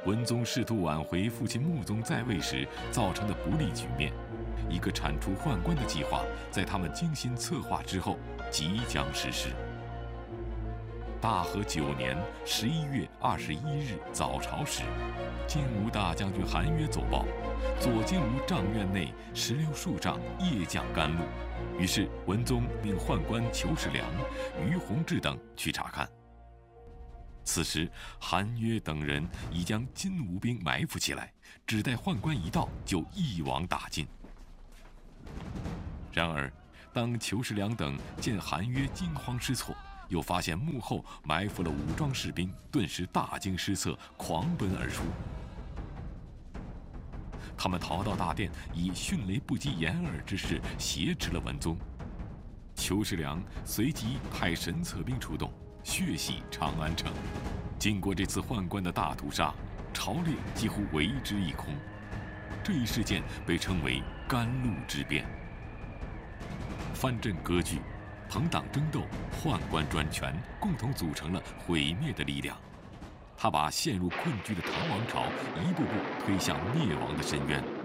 文宗试图挽回父亲穆宗在位时造成的不利局面，一个铲除宦官的计划在他们精心策划之后即将实施。大和9年11月21日早朝时，建武大将军韩约奏报，左金吾帐院内16数丈夜降甘露。于是文宗命宦官裘世良、于弘志等去查看。此时韩约等人已将金吾兵埋伏起来，只待宦官一到就一网打尽。然而当裘世良等见韩约惊慌失措，又发现幕后埋伏了武装士兵，顿时大惊失色，狂奔而出。他们逃到大殿，以迅雷不及掩耳之势挟持了文宗。裘世良随即派神策兵出动，血洗长安城。经过这次宦官的大屠杀，朝列几乎为之一空。这一事件被称为甘露之变。藩镇割据、朋党争斗、宦官专权，共同组成了毁灭的力量。他把陷入困局的唐王朝一步步推向灭亡的深渊。